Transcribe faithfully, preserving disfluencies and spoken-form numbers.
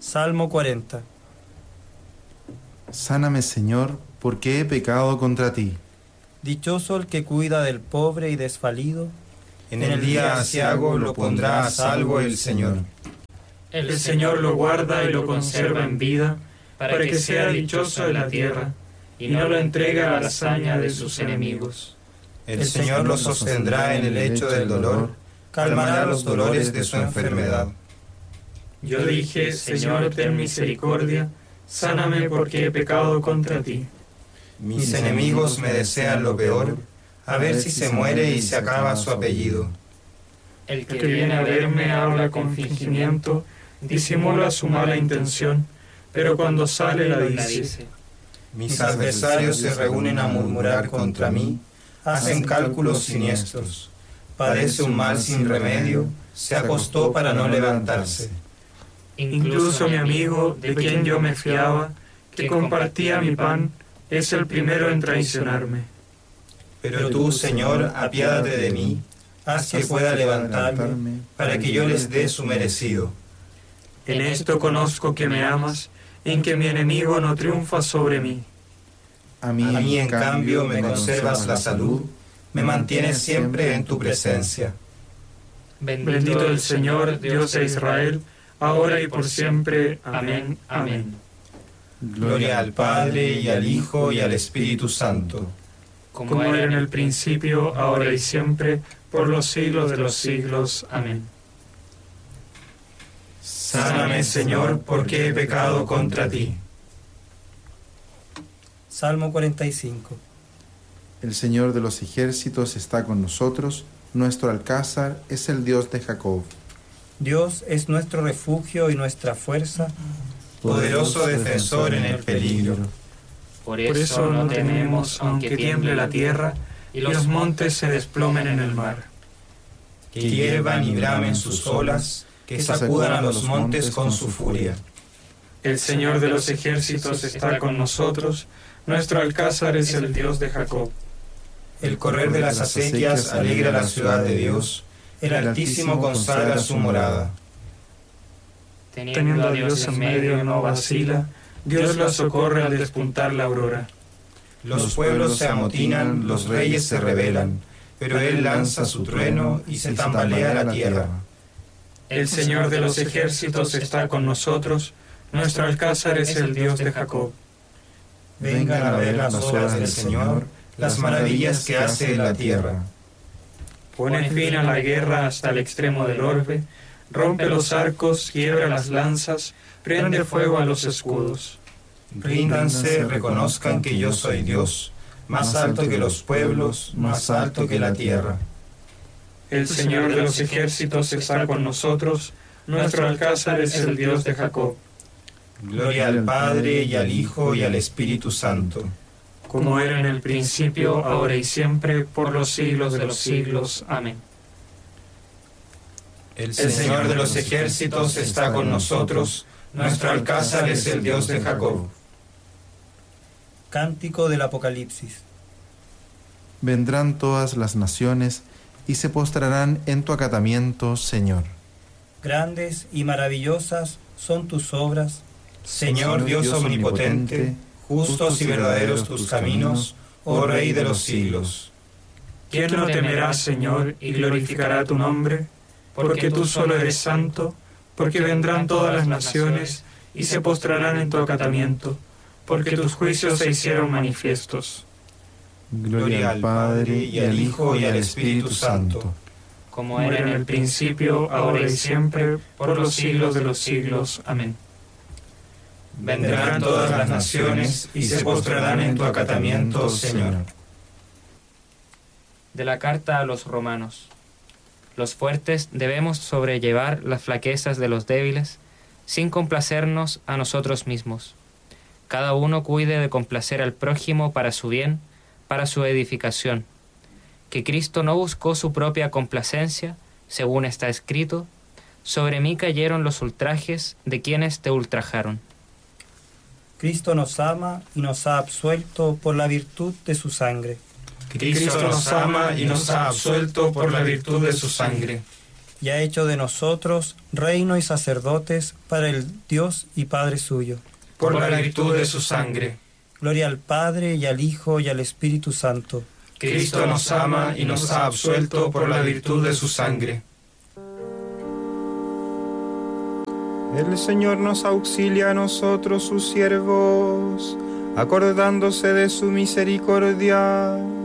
Salmo cuarenta. Sáname, Señor, porque he pecado contra ti. Dichoso el que cuida del pobre y desvalido. En el día aciago lo pondrá a salvo el Señor. El Señor lo guarda y lo conserva en vida, para que sea dichoso en la tierra, y no lo entrega a la hazaña de sus enemigos. El Señor lo sostendrá en el lecho del dolor, calmará los dolores de su enfermedad. Yo dije, Señor, ten misericordia, sáname porque he pecado contra ti. Mis enemigos me desean lo peor, a ver si se muere y se acaba su apellido. El que viene a verme habla con fingimiento, disimula su mala intención, pero cuando sale la dice. Mis adversarios se reúnen a murmurar contra mí, hacen cálculos siniestros. Padece un mal sin remedio, se acostó para no levantarse. Incluso mi amigo, de quien yo me fiaba, que compartía mi pan, es el primero en traicionarme. Pero tú, Señor, apiádate de mí, haz que pueda levantarme, para que yo les dé su merecido. En esto conozco que me amas, en que mi enemigo no triunfa sobre mí. A mí, a mí en cambio, me conservas la salud, me mantienes siempre en tu presencia. Bendito el Señor, Dios de Israel, ahora y por siempre. Amén. Amén. Gloria al Padre, y al Hijo, y al Espíritu Santo. Como era en el principio, ahora y siempre, por los siglos de los siglos. Amén. Sáname, Señor, porque he pecado contra ti. Salmo cuarenta y cinco. El Señor de los ejércitos está con nosotros, nuestro alcázar es el Dios de Jacob. Dios es nuestro refugio y nuestra fuerza, poderoso defensor en el peligro. Por eso no tememos, aunque tiemble la tierra y los montes se desplomen en el mar. Que hiervan y bramen sus olas, que sacudan a los montes con su furia. El Señor de los ejércitos está con nosotros, nuestro alcázar es el Dios de Jacob. El correr de las acequias alegra la ciudad de Dios, el Altísimo consagra su morada. Teniendo a Dios en medio no vacila, Dios la socorre al despuntar la aurora. Los pueblos se amotinan, los reyes se rebelan, pero Él lanza su trueno y se tambalea la tierra. El Señor de los ejércitos está con nosotros, nuestro alcázar es el Dios de Jacob. Vengan a ver las obras del Señor, las maravillas que hace en la tierra. Pone fin a la guerra hasta el extremo del orbe, rompe los arcos, quiebra las lanzas, prende fuego a los escudos. Ríndanse, reconozcan que yo soy Dios, más alto que los pueblos, más alto que la tierra. El Señor de los ejércitos está con nosotros, nuestro alcázar es el Dios de Jacob. Gloria al Padre, y al Hijo, y al Espíritu Santo. Como era en el principio, ahora y siempre, por los siglos de los siglos. Amén. El Señor de los ejércitos está con nosotros, nuestro alcázar es el Dios de Jacob. Cántico del Apocalipsis. Vendrán todas las naciones y se postrarán en tu acatamiento, Señor. Grandes y maravillosas son tus obras, Señor Dios omnipotente, justos y verdaderos tus caminos, oh Rey de los siglos. ¿Quién no temerá, Señor, y glorificará tu nombre? Porque tú solo eres santo, porque vendrán todas las naciones y se postrarán en tu acatamiento, porque tus juicios se hicieron manifiestos. Gloria al Padre, y al Hijo, y al Espíritu Santo. Como era en el principio, ahora y siempre, por los siglos de los siglos. Amén. Vendrán todas las naciones y se postrarán en tu acatamiento, Señor. De la carta a los romanos. Los fuertes debemos sobrellevar las flaquezas de los débiles, sin complacernos a nosotros mismos. Cada uno cuide de complacer al prójimo para su bien, para su edificación. Que Cristo no buscó su propia complacencia, según está escrito, sobre mí cayeron los ultrajes de quienes te ultrajaron. Cristo nos ama y nos ha absuelto por la virtud de su sangre. Cristo nos ama y nos ha absuelto por la virtud de su sangre. y ha hecho de nosotros reino y sacerdotes para el Dios y Padre suyo. Por la virtud de su sangre. Gloria al Padre, y al Hijo, y al Espíritu Santo. Cristo nos ama y nos ha absuelto por la virtud de su sangre. El Señor nos auxilia a nosotros, sus siervos, acordándose de su misericordia.